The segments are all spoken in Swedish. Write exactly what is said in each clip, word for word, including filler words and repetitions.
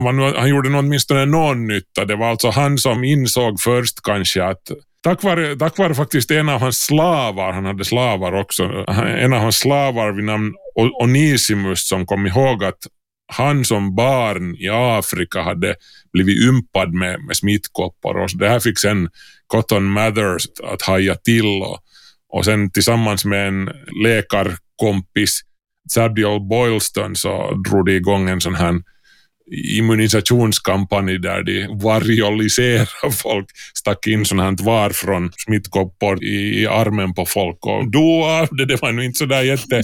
Han gjorde nog åtminstone någon nytta. Det var alltså han som insåg först kanske att tack vare, tack vare faktiskt en av hans slavar, han hade slavar också, en av hans slavar vid namn Onesimus som kom ihåg att han som barn i Afrika hade blivit ympad med, med smittkoppor, och det här fick sen Cotton Mather att haja till och, och sen tillsammans med en läkarkompis Samuel Boylston så drog de igång en sån här immunisationskampanj där de varioliserar folk, stack in sån här var från smittkoppor i, i armen på folk och då av det, det var nog inte så där jätte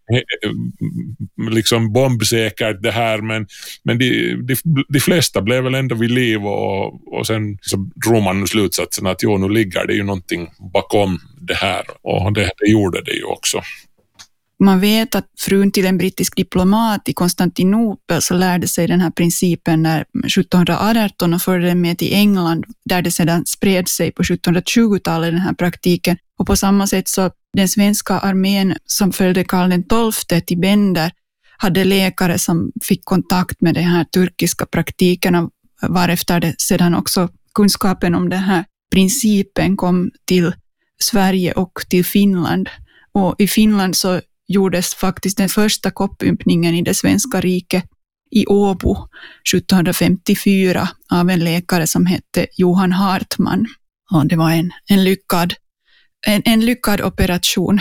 liksom bombsäkert det här, men, men de, de, de flesta blev väl ändå vid liv och, och sen så drog man slutsatsen att jo, nu ligger det ju någonting bakom det här och det, det gjorde det ju också. Man vet att frun till en brittisk diplomat i Konstantinopel så lärde sig den här principen när sjuttonhundraarton och förde den med till England där det sedan spred sig på sjuttonhundratjugotalet den här praktiken. Och på samma sätt så den svenska armén som följde Karl den tolfte till Bender hade läkare som fick kontakt med den här turkiska praktiken och varefter det sedan också kunskapen om den här principen kom till Sverige och till Finland. Och i Finland så gjordes faktiskt den första koppympningen i det svenska riket i Åbo sjuttonhundrafemtiofyra av en läkare som hette Johan Hartman. Och det var en, en, lyckad, en, en lyckad operation.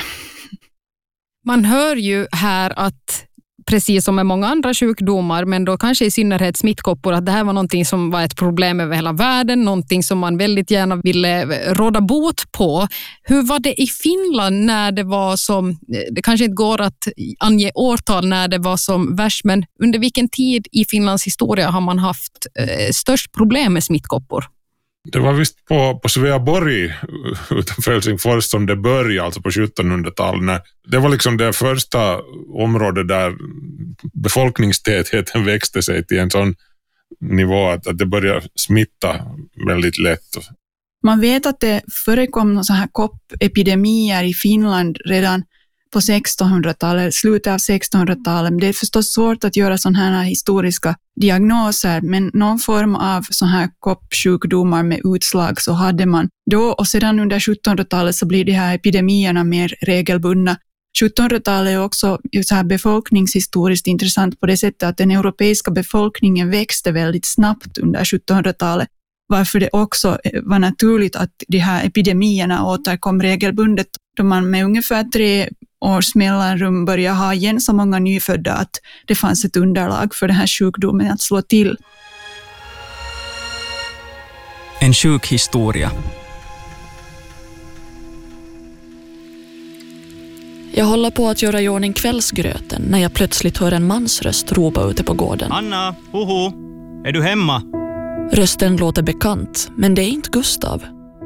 Man hör ju här att precis som med många andra sjukdomar, men då kanske i synnerhet smittkoppor, att det här var någonting som var ett problem över hela världen, någonting som man väldigt gärna ville råda bot på. Hur var det i Finland när det var som, det kanske inte går att ange årtal när det var som värst, men under vilken tid i Finlands historia har man haft eh, störst problem med smittkoppor? Det var visst på, på Sveaborg utanför Helsingfors som det började, alltså på sjuttonhundratalet. Det var liksom det första området där befolkningstätheten växte sig till en sån nivå att, att det började smitta väldigt lätt. Man vet att det förekom så här koppepidemier i Finland redan på sextonhundratalet, slutet av sextonhundratalet. Det är förstås svårt att göra sådana här historiska diagnoser, men någon form av så här koppsjukdomar med utslag så hade man då, och sedan under sjuttonhundratalet så blir de här epidemierna mer regelbundna. sjuttonhundratalet är också så här befolkningshistoriskt intressant på det sättet att den europeiska befolkningen växte väldigt snabbt under sjuttonhundratalet, varför det också var naturligt att de här epidemierna återkom regelbundet då man med ungefär tre års mellanrum började ha igen så många nyfödda att det fanns ett underlag för den här sjukdomen att slå till. En sjuk historia. Jag håller på att göra i ordning kvällsgröten när jag plötsligt hör en mans röst ropa ute på gården. Anna, hoho, är du hemma? Rösten låter bekant, men det är inte Gustav.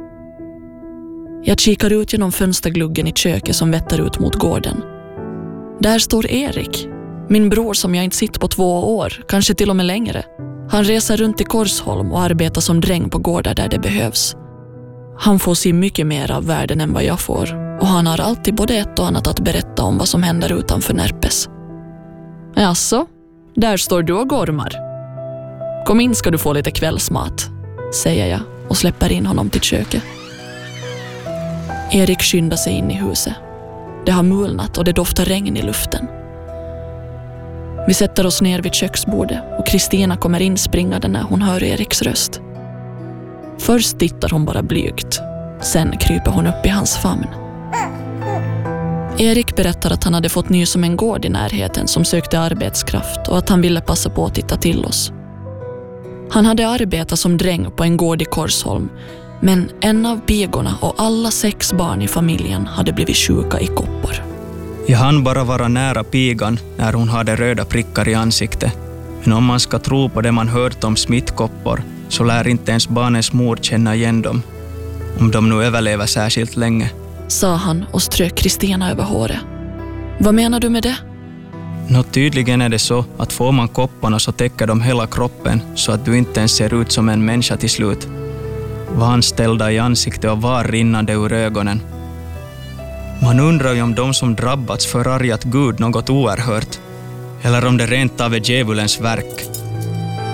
Jag kikar ut genom fönstergluggen i köket som vetter ut mot gården. Där står Erik, min bror som jag inte sett på två år, kanske till och med längre. Han reser runt i Korsholm och arbetar som dräng på gårdar där det behövs. Han får se mycket mer av världen än vad jag får, och han har alltid både ett och annat att berätta om vad som händer utanför Närpes. Jaså, där står du och gormar. Kom in ska du få lite kvällsmat, säger jag och släpper in honom till köket. Erik skyndar sig in i huset. Det har mulnat och det doftar regn i luften. Vi sätter oss ner vid köksbordet och Kristina kommer in springande när hon hör Eriks röst. Först tittar hon bara blygt. Sen kryper hon upp i hans famn. Erik berättar att han hade fått nys om en gård i närheten som sökte arbetskraft och att han ville passa på att titta till oss. Han hade arbetat som dräng på en gård i Korsholm, men en av pigorna och alla sex barn i familjen hade blivit sjuka i koppor. Jag hann bara vara nära pigan när hon hade röda prickar i ansiktet. Men om man ska tro på det man hört om smittkoppor så lär inte ens barnens mor känna igen dem. Om de nu överlever särskilt länge. Sa han och strök Kristina över håret. Vad menar du med det? Nå, tydligen är det så att får man kopparna så täcker de hela kroppen så att du inte ens ser ut som en människa till slut. Vanställda i ansiktet och var rinnande ur ögonen. Man undrar ju om de som drabbats förargat Gud något oerhört. Eller om det rent av är djävulens verk.